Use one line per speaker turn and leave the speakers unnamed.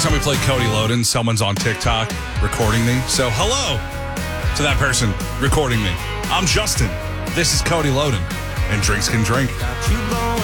time we play Cody Loden, someone's on TikTok recording me. So hello to that person recording me. I'm Justin. This is Cody Loden, and Drinks Can Drink.